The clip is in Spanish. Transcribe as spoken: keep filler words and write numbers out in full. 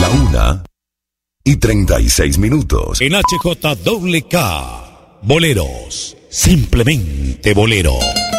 una y treinta y seis minutos. En H J W K, boleros, simplemente bolero.